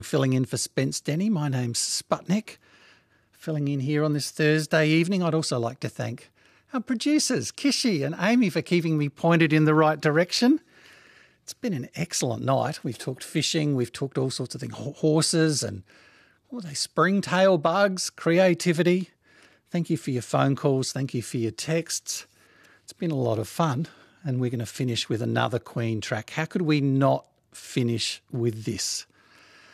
Filling in for Spence Denny. My name's Sputnik. Filling in here on this Thursday evening. I'd also like to thank our producers, Kishi and Amy, for keeping me pointed in the right direction. It's been an excellent night. We've talked fishing, we've talked all sorts of things, horses and what were they, springtail bugs, creativity. Thank you for your phone calls. Thank you for your texts. It's been a lot of fun, and we're going to finish with another Queen track. How could we not finish with this?